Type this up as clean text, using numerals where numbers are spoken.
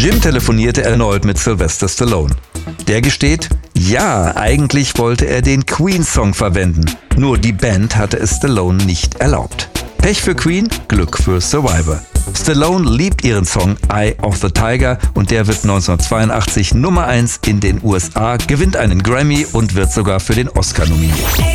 Jim telefonierte erneut mit Sylvester Stallone. Der gesteht, ja, eigentlich wollte er den Queen-Song verwenden. Nur die Band hatte es Stallone nicht erlaubt. Pech für Queen, Glück für Survivor. Stallone liebt ihren Song Eye of the Tiger und der wird 1982 Nummer 1 in den USA, gewinnt einen Grammy und wird sogar für den Oscar nominiert.